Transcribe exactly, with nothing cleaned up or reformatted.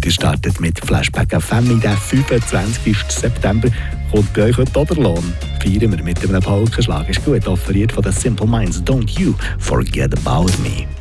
ihr startet mit Flashback F M in den fünfundzwanzigsten September. Kommt bei euch heute der Lohn. Feiern wir mit einem Polkenschlag. Ist gut offeriert von den Simple Minds. Don't you forget about me.